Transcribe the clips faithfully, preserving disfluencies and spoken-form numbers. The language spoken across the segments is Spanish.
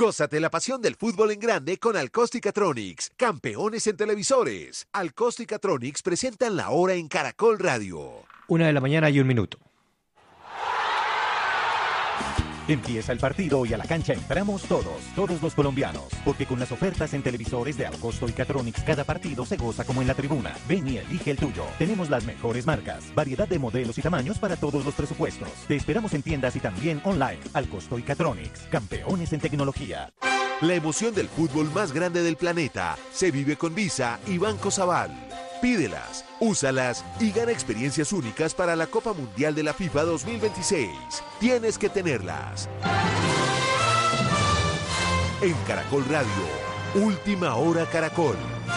Gózate la pasión del fútbol en grande con Alcóstica-Tronics, campeones en televisores. Alcóstica-Tronics presentan la hora en Caracol Radio. Una de la mañana y un minuto. Empieza el partido y a la cancha entramos todos, todos los colombianos, porque con las ofertas en televisores de Alcosto y Catronics cada partido se goza como en la tribuna. Ven y elige el tuyo. Tenemos las mejores marcas, variedad de modelos y tamaños para todos los presupuestos. Te esperamos en tiendas y también online. Alcosto y Catronics, campeones en tecnología. La emoción del fútbol más grande del planeta se vive con Visa y Banco Sabal. Pídelas, úsalas y gana experiencias únicas para la Copa Mundial de la FIFA dos mil veintiséis. Tienes que tenerlas. En Caracol Radio, Última Hora Caracol.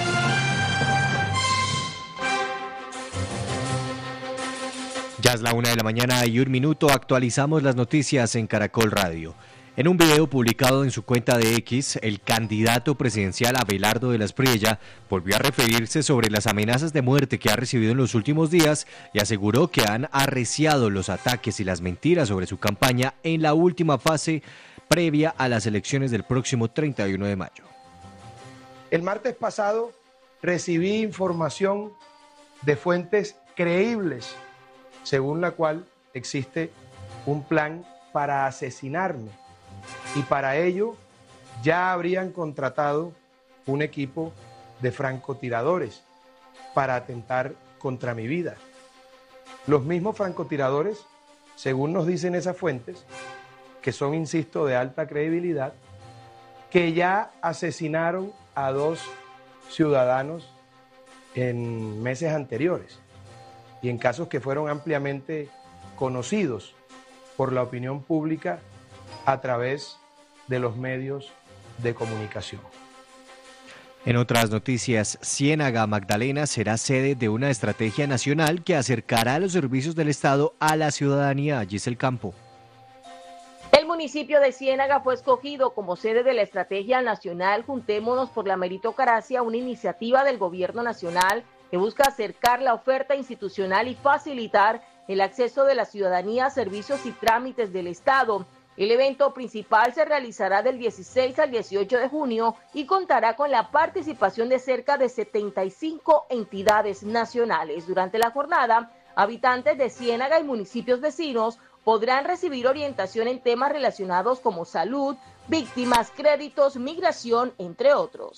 Ya es la una de la mañana y un minuto. Actualizamos las noticias en Caracol Radio. En un video publicado en su cuenta de X, el candidato presidencial Abelardo de la Espriella volvió a referirse sobre las amenazas de muerte que ha recibido en los últimos días y aseguró que han arreciado los ataques y las mentiras sobre su campaña en la última fase previa a las elecciones del próximo treinta y uno de mayo. El martes pasado recibí información de fuentes creíbles, según la cual existe un plan para asesinarme. Y para ello ya habrían contratado un equipo de francotiradores para atentar contra mi vida. Los mismos francotiradores, según nos dicen esas fuentes, que son, insisto, de alta credibilidad, que ya asesinaron a dos ciudadanos en meses anteriores y en casos que fueron ampliamente conocidos por la opinión pública a través de los medios de comunicación. En otras noticias, Ciénaga Magdalena será sede de una estrategia nacional que acercará los servicios del Estado a la ciudadanía. Giselle Campo. El municipio de Ciénaga fue escogido como sede de la estrategia nacional Juntémonos por la Meritocracia, una iniciativa del gobierno nacional que busca acercar la oferta institucional y facilitar el acceso de la ciudadanía a servicios y trámites del Estado. El evento principal se realizará del dieciséis al dieciocho de junio y contará con la participación de cerca de setenta y cinco entidades nacionales. Durante la jornada, habitantes de Ciénaga y municipios vecinos podrán recibir orientación en temas relacionados como salud, víctimas, créditos, migración, entre otros.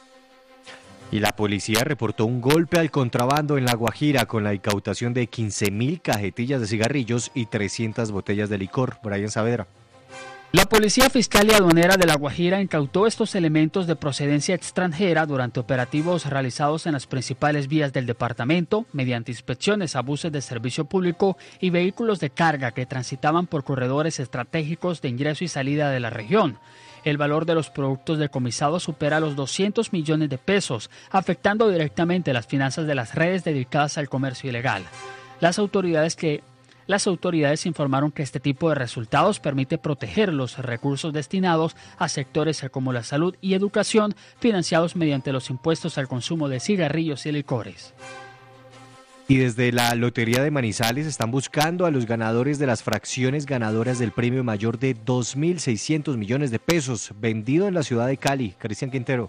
Y la policía reportó un golpe al contrabando en La Guajira con la incautación de quince mil cajetillas de cigarrillos y trescientas botellas de licor. Brian Saavedra. La Policía Fiscal y Aduanera de La Guajira incautó estos elementos de procedencia extranjera durante operativos realizados en las principales vías del departamento, mediante inspecciones a buses de servicio público y vehículos de carga que transitaban por corredores estratégicos de ingreso y salida de la región. El valor de los productos decomisados supera los doscientos millones de pesos, afectando directamente las finanzas de las redes dedicadas al comercio ilegal. Las autoridades que Las autoridades informaron que este tipo de resultados permite proteger los recursos destinados a sectores como la salud y educación, financiados mediante los impuestos al consumo de cigarrillos y licores. Y desde la Lotería de Manizales están buscando a los ganadores de las fracciones ganadoras del premio mayor de dos mil seiscientos millones de pesos, vendido en la ciudad de Cali. Cristian Quintero.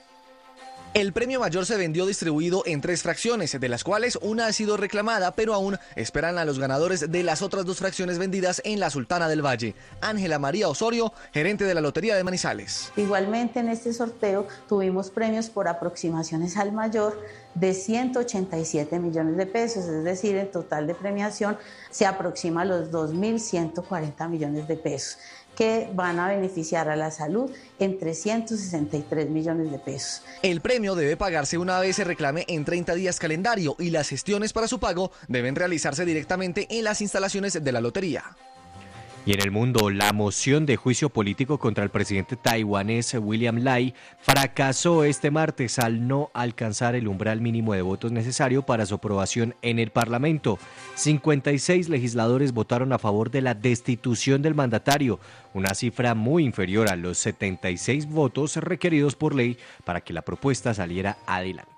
El premio mayor se vendió distribuido en tres fracciones, de las cuales una ha sido reclamada, pero aún esperan a los ganadores de las otras dos fracciones vendidas en la Sultana del Valle. Ángela María Osorio, gerente de la Lotería de Manizales. Igualmente en este sorteo tuvimos premios por aproximaciones al mayor de ciento ochenta y siete millones de pesos, es decir, el total de premiación se aproxima a los dos mil ciento cuarenta millones de pesos, que van a beneficiar a la salud en trescientos sesenta y tres millones de pesos. El premio debe pagarse una vez se reclame en treinta días calendario y las gestiones para su pago deben realizarse directamente en las instalaciones de la lotería. Y en el mundo, la moción de juicio político contra el presidente taiwanés William Lai fracasó este martes al no alcanzar el umbral mínimo de votos necesario para su aprobación en el Parlamento. cincuenta y seis legisladores votaron a favor de la destitución del mandatario, una cifra muy inferior a los setenta y seis votos requeridos por ley para que la propuesta saliera adelante.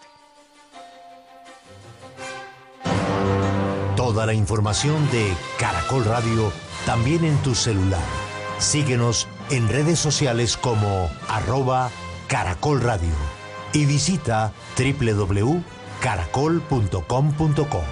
Toda la información de Caracol Radio también en tu celular. Síguenos en redes sociales como arroba Caracol Radio y visita doble u doble u doble u punto caracol punto com punto co.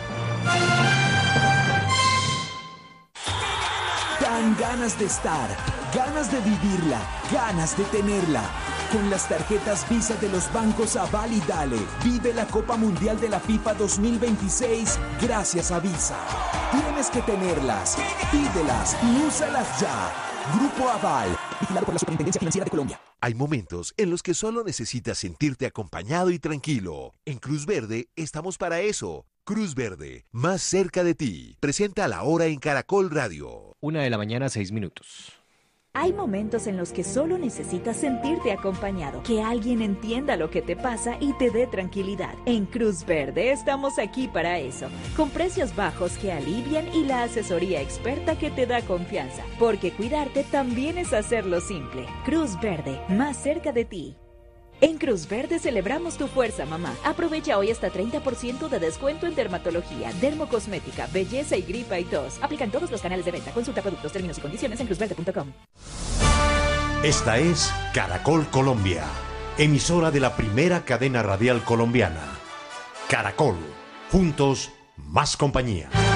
Dan ganas de estar, ganas de vivirla, ganas de tenerla. Con las tarjetas Visa de los bancos Aval y Dale, vive la Copa Mundial de la FIFA dos mil veintiséis gracias a Visa. Tienes que tenerlas, pídelas y úsalas ya. Grupo Aval, vigilado por la Superintendencia Financiera de Colombia. Hay momentos en los que solo necesitas sentirte acompañado y tranquilo. En Cruz Verde estamos para eso. Cruz Verde, más cerca de ti. Presenta la hora en Caracol Radio. Una de la mañana, seis minutos. Hay momentos en los que solo necesitas sentirte acompañado, que alguien entienda lo que te pasa y te dé tranquilidad. En Cruz Verde estamos aquí para eso, con precios bajos que alivian y la asesoría experta que te da confianza, porque cuidarte también es hacerlo simple. Cruz Verde, más cerca de ti. En Cruz Verde celebramos tu fuerza, mamá. Aprovecha hoy hasta treinta por ciento de descuento en dermatología, dermocosmética, belleza y gripa y tos. Aplican todos los canales de venta. Consulta productos, términos y condiciones en cruz verde punto com. Esta es Caracol Colombia, emisora de la primera cadena radial colombiana. Caracol, juntos, más compañía.